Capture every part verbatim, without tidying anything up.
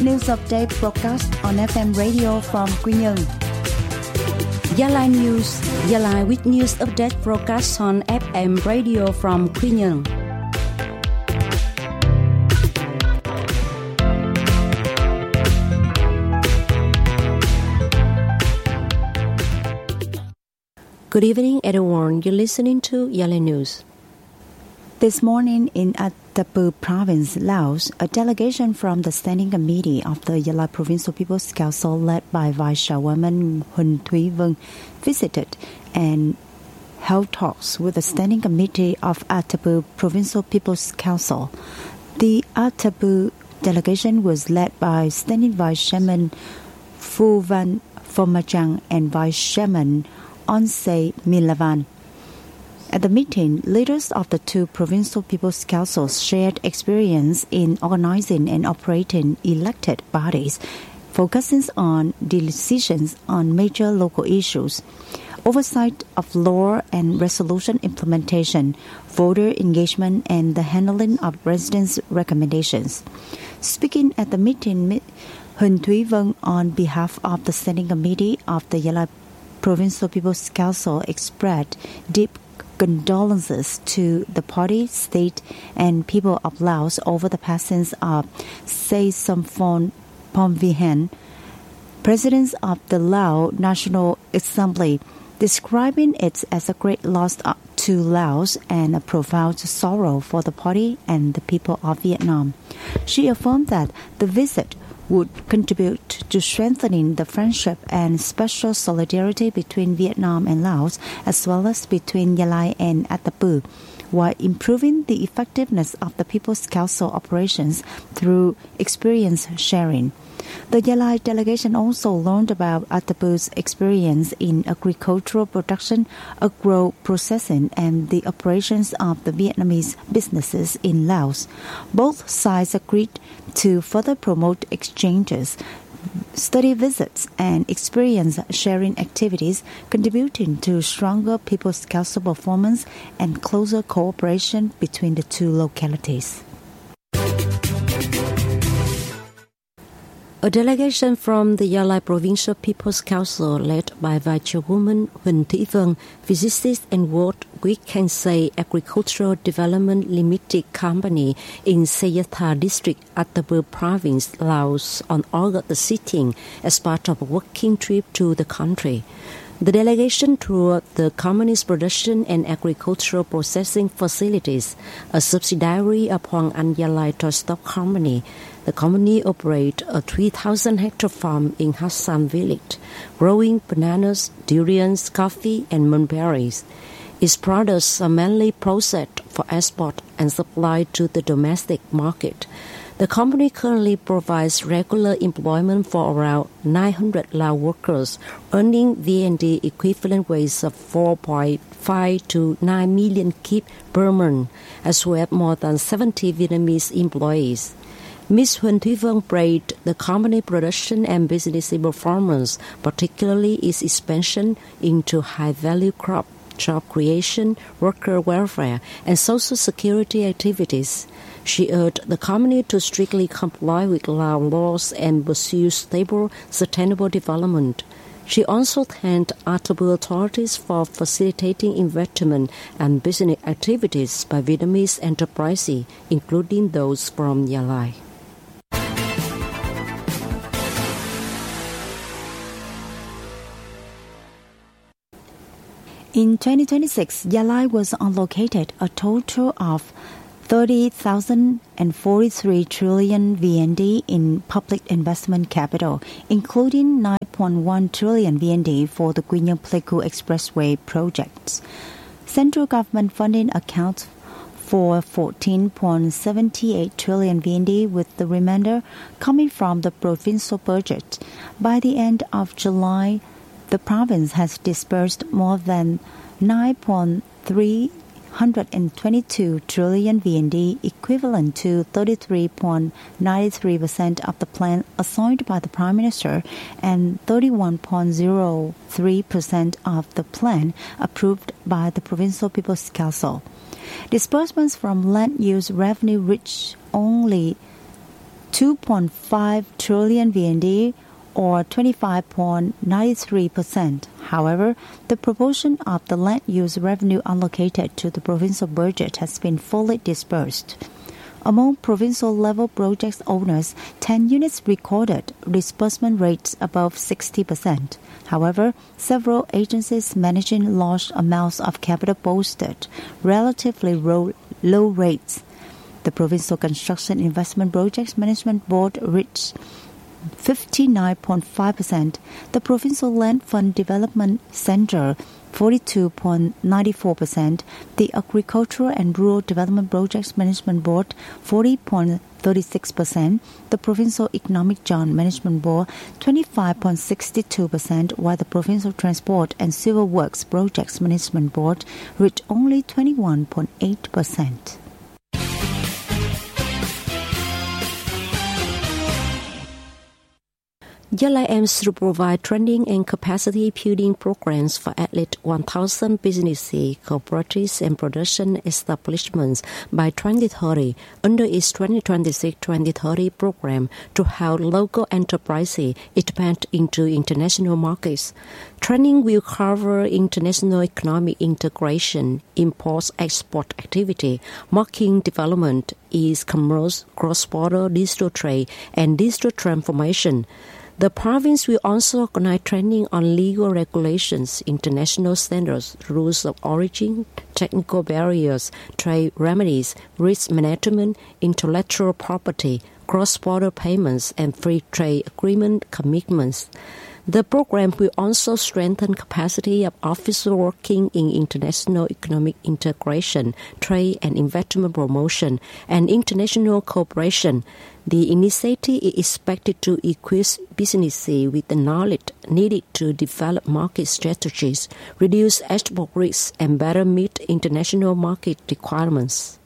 News Update broadcast on ép em radio from Quy Nhơn. Gia Lai News, Gia Lai with News Update broadcast on ép em radio from Quy Nhơn. Good evening, everyone. You're listening to Gia Lai News. This morning in Attapeu Province, Laos, a delegation from the Standing Committee of the Gia Lai Provincial People's Council led by Vice Chairwoman Huỳnh Thúy Vân visited and held talks with the Standing Committee of Attapeu Provincial People's Council. The Attapeu delegation was led by Standing Vice Chairman Phu Van Phomachang and Vice Chairman Onse Milavan. At the meeting, leaders of the two provincial people's councils shared experience in organizing and operating elected bodies, focusing on decisions on major local issues, oversight of law and resolution implementation, voter engagement, and the handling of residents' recommendations. Speaking at the meeting, Huỳnh Thúy Vân, on behalf of the Standing Committee of the Gia Lai Provincial People's Council, expressed deep condolences to the party, state, and people of Laos over the passing of Say Somphone Phomvihane, President of the Lao National Assembly, describing it as a great loss to Laos and a profound sorrow for the party and the people of Vietnam. She affirmed that the visit would contribute to strengthening the friendship and special solidarity between Vietnam and Laos, as well as between Gia Lai and Attapeu, while improving the effectiveness of the People's Council operations through experience sharing. The Gia Lai delegation also learned about Attapeu's experience in agricultural production, agro-processing, and the operations of the Vietnamese businesses in Laos. Both sides agreed to further promote exchanges, study visits, and experience sharing activities, contributing to stronger People's Council performance and closer cooperation between the two localities. A delegation from the Gia Lai Provincial People's Council, led by Vice Chairwoman Huỳnh Thúy Vân, visited and worked with Kansai Agricultural Development Limited Company in Sayatha District, Attapeu Province, Laos, on August the sixteenth as part of a working trip to the country. The delegation toured the company's production and agricultural processing facilities, a subsidiary of Hoang Anh Gia Lai Stock Company. The company operates a three thousand hectare farm in Ha Sam village, growing bananas, durians, coffee, and mulberries. Its products are mainly processed for export and supplied to the domestic market. The company currently provides regular employment for around nine hundred Lao workers, earning V N D equivalent wage of four point five to nine million kip per month, as well as more than seventy Vietnamese employees. Miz Huỳnh Thúy Vân praised the company production and business performance, particularly its expansion into high-value crop, job creation, worker welfare, and social security activities. She urged the company to strictly comply with Lao laws and pursue stable, sustainable development. She also thanked Attapeu authorities for facilitating investment and business activities by Vietnamese enterprises, including those from Gia Lai. In twenty twenty-six, Gia Lai was allocated a total of thirty thousand forty-three trillion V N D in public investment capital, including nine point one trillion V N D for the Quy Nhơn Pleiku Expressway projects. Central government funding accounts for fourteen point seven eight trillion V N D, with the remainder coming from the provincial budget. By the end of July, the province has disbursed more than nine point three two trillion V N D, equivalent to thirty-three point nine three percent of the plan assigned by the Prime Minister and thirty-one point zero three percent of the plan approved by the Provincial People's Council. Disbursements from land use revenue reached only two point five trillion V N D, or twenty-five point nine three percent. However, the proportion of the land use revenue allocated to the provincial budget has been fully dispersed. Among provincial-level project owners, ten units recorded disbursement rates above sixty percent. However, several agencies managing large amounts of capital boasted relatively low, low rates. The Provincial Construction Investment Projects Management Board reached fifty-nine point five percent, the Provincial Land Fund Development Center forty-two point nine four percent, the Agricultural and Rural Development Projects Management Board forty point three six percent, the Provincial Economic Zone Management Board twenty-five point six two percent, while the Provincial Transport and Civil Works Projects Management Board reached only twenty-one point eight percent. Yalai aims to provide training and capacity building programs for at least one thousand businesses, cooperatives, and production establishments by twenty thirty under its twenty twenty-six to twenty thirty program to help local enterprises expand into international markets. Training will cover international economic integration, import-export activity, marketing development, e-commerce, cross-border digital trade, and digital transformation. The province will also organize training on legal regulations, international standards, rules of origin, technical barriers, trade remedies, risk management, intellectual property, cross-border payments, and free trade agreement commitments. The program will also strengthen capacity of officers working in international economic integration, trade and investment promotion, and international cooperation. The initiative is expected to equip businesses with the knowledge needed to develop market strategies, reduce export risks, and better meet international market requirements.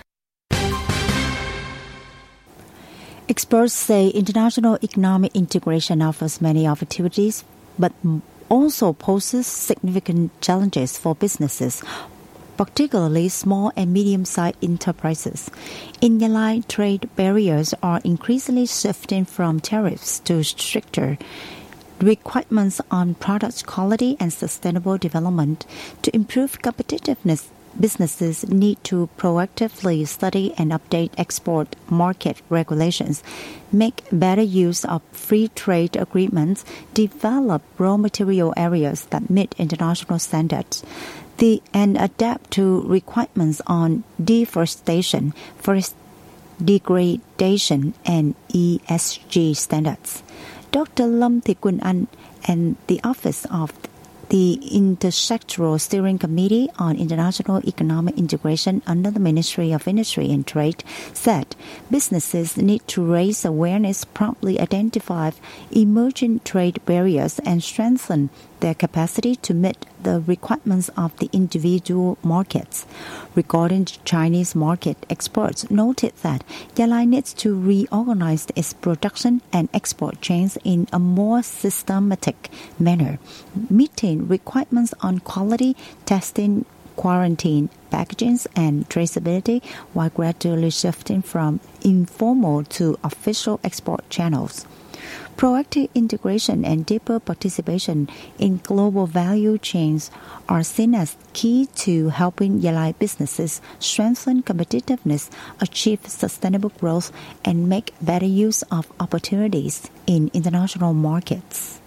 Experts say international economic integration offers many opportunities, but also poses significant challenges for businesses, particularly small and medium-sized enterprises. In Yalai, trade barriers are increasingly shifting from tariffs to stricter requirements on product quality and sustainable development. To improve competitiveness, businesses need to proactively study and update export market regulations, make better use of free trade agreements, develop raw material areas that meet international standards, the, and adapt to requirements on deforestation, forest degradation, and E S G standards. Doctor Lam Thi Kun An and the Office of the Intersectoral Steering Committee on International Economic Integration under the Ministry of Industry and Trade said businesses need to raise awareness, promptly identify emerging trade barriers, and strengthen their capacity to meet the requirements of the individual markets. Regarding Chinese market, experts noted that Yalai needs to reorganize its production and export chains in a more systematic manner, meeting requirements on quality, testing, quarantine, packaging, and traceability, while gradually shifting from informal to official export channels. Proactive integration and deeper participation in global value chains are seen as key to helping Yalai businesses strengthen competitiveness, achieve sustainable growth, and make better use of opportunities in international markets.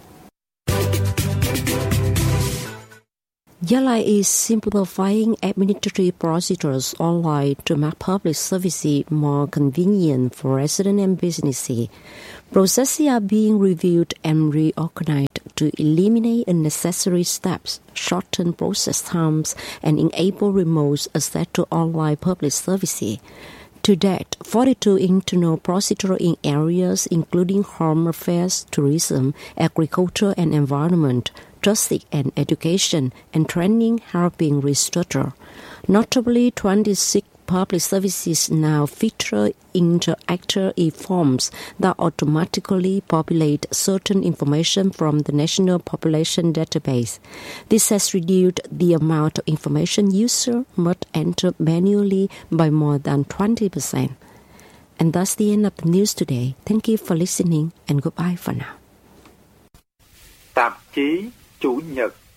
Yalai is simplifying administrative procedures online to make public services more convenient for residents and businesses. Processes are being reviewed and reorganized to eliminate unnecessary steps, shorten process times, and enable remote access to online public services. To date, forty-two internal procedures in areas including home affairs, tourism, agriculture and environment, justice and education, and training have been restructured. Notably, twenty-six public services now feature interactive e-forms that automatically populate certain information from the National Population Database. This has reduced the amount of information users must enter manually by more than twenty percent. And that's the end of the news today. Thank you for listening and goodbye for now. Tạp chí Chủ nhật